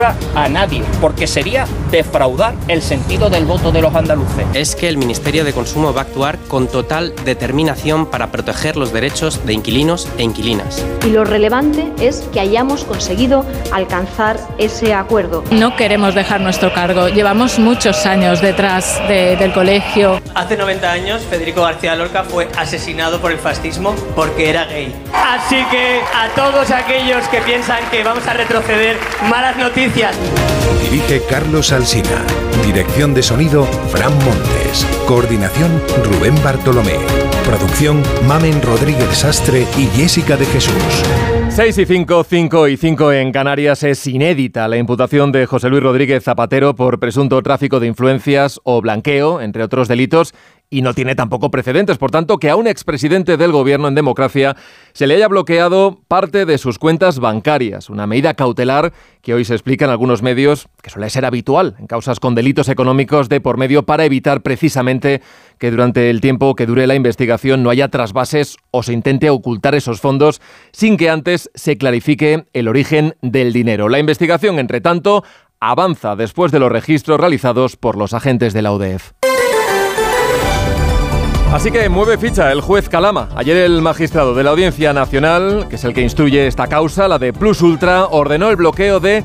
a nadie, porque sería defraudar el sentido del voto de los andaluces. Es que el Ministerio de Consumo va a actuar con total determinación para proteger los derechos de inquilinos e inquilinas. Y lo relevante es que hayamos conseguido alcanzar ese acuerdo. No queremos dejar nuestro cargo, llevamos muchos años detrás del colegio. Hace 90 años Federico García Lorca fue asesinado por el fascismo porque era gay. Así que a todos aquellos que piensan que vamos a retroceder, malas noticias. Dirige Carlos Alsina. Dirección de sonido, Fran Montes. Coordinación, Rubén Bartolomé. Producción, Mamen Rodríguez Sastre y Jessica de Jesús. 6:05, 5:05 en Canarias. Es inédita la imputación de José Luis Rodríguez Zapatero por presunto tráfico de influencias o blanqueo, entre otros delitos, y no tiene tampoco precedentes. Por tanto, que a un expresidente del gobierno en democracia se le haya bloqueado parte de sus cuentas bancarias. Una medida cautelar que hoy se explica en algunos medios que suele ser habitual en causas con delitos económicos de por medio para evitar precisamente que durante el tiempo que dure la investigación no haya trasvases o se intente ocultar esos fondos sin que antes se clarifique el origen del dinero. La investigación, entre tanto, avanza después de los registros realizados por los agentes de la UDEF. Así que mueve ficha el juez Calama. Ayer el magistrado de la Audiencia Nacional, que es el que instruye esta causa, la de Plus Ultra, ordenó el bloqueo de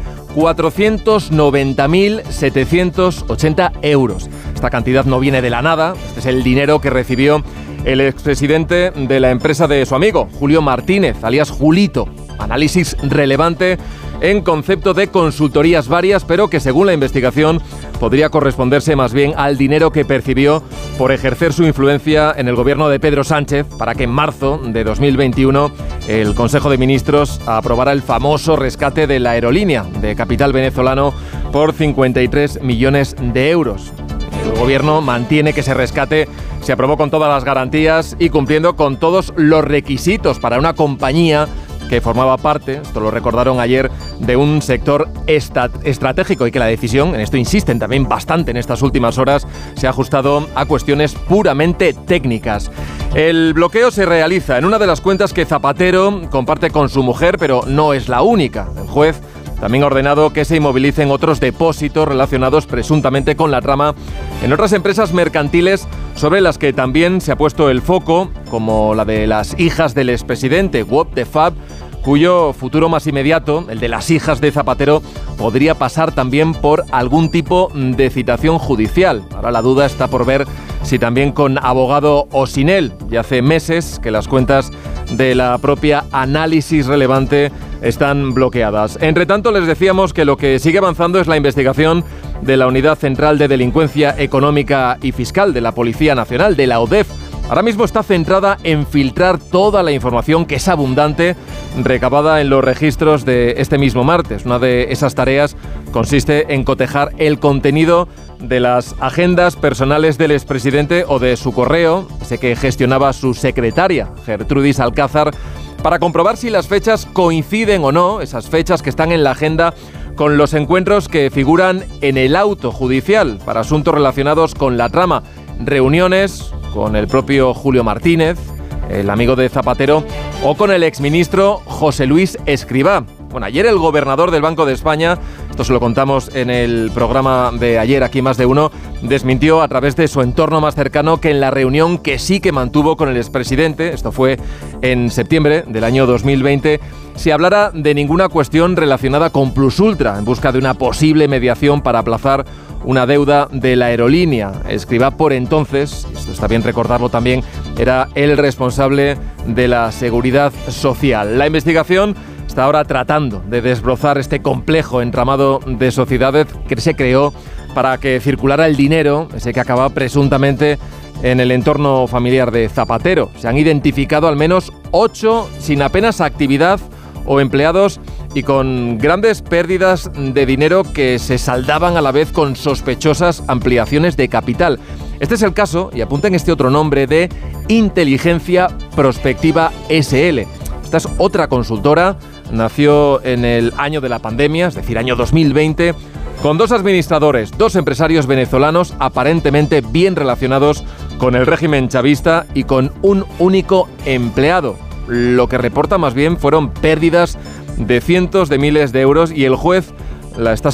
490.780 euros. Esta cantidad no viene de la nada. Este es el dinero que recibió el expresidente de la empresa de su amigo, Julio Martínez, alias Julito. Análisis relevante en concepto de consultorías varias, pero que según la investigación podría corresponderse más bien al dinero que percibió por ejercer su influencia en el gobierno de Pedro Sánchez para que en marzo de 2021 el Consejo de Ministros aprobara el famoso rescate de la aerolínea de capital venezolano por 53 millones de euros. El gobierno mantiene que ese rescate se aprobó con todas las garantías y cumpliendo con todos los requisitos para una compañía que formaba parte, esto lo recordaron ayer, de un sector estratégico y que la decisión, en esto insisten también bastante en estas últimas horas, se ha ajustado a cuestiones puramente técnicas. El bloqueo se realiza en una de las cuentas que Zapatero comparte con su mujer, pero no es la única. El juez también ha ordenado que se inmovilicen otros depósitos relacionados presuntamente con la trama en otras empresas mercantiles sobre las que también se ha puesto el foco, como la de las hijas del expresidente, What the Fab, cuyo futuro más inmediato, el de las hijas de Zapatero, podría pasar también por algún tipo de citación judicial. Ahora la duda está por ver si también con abogado o sin él. Ya hace meses que las cuentas de la propia Análisis Relevante están bloqueadas. Entre tanto, les decíamos que lo que sigue avanzando es la investigación de la Unidad Central de Delincuencia Económica y Fiscal de la Policía Nacional, de la UDEF. Ahora mismo está centrada en filtrar toda la información que es abundante recabada en los registros de este mismo martes. Una de esas tareas consiste en cotejar el contenido de las agendas personales del expresidente o de su correo, ese que gestionaba su secretaria, Gertrudis Alcázar, para comprobar si las fechas coinciden o no, esas fechas que están en la agenda, con los encuentros que figuran en el auto judicial para asuntos relacionados con la trama, reuniones con el propio Julio Martínez, el amigo de Zapatero, o con el exministro José Luis Escrivá. Bueno, ayer el gobernador del Banco de España, esto se lo contamos en el programa de ayer aquí Más de Uno, desmintió a través de su entorno más cercano que en la reunión que sí que mantuvo con el expresidente, esto fue en septiembre del año 2020, se hablara de ninguna cuestión relacionada con Plus Ultra, en busca de una posible mediación para aplazar una deuda de la aerolínea. Escrivá por entonces, esto está bien recordarlo también, era el responsable de la seguridad social. La investigación está ahora tratando de desbrozar este complejo entramado de sociedades que se creó para que circulara el dinero, ese que acaba presuntamente en el entorno familiar de Zapatero. Se han identificado al menos 8 sin apenas actividad o empleados y con grandes pérdidas de dinero que se saldaban a la vez con sospechosas ampliaciones de capital. Este es el caso, y apunten este otro nombre, de Inteligencia Prospectiva SL. Esta es otra consultora, nació en el año de la pandemia, es decir, año 2020, con 2 administradores, 2 empresarios venezolanos aparentemente bien relacionados con el régimen chavista y con un único empleado. Lo que reporta más bien fueron pérdidas de cientos de miles de euros y el juez la está